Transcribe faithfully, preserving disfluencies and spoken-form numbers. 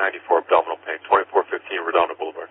ninety for abdominal pain, twenty-four fifteen Redondo Boulevard.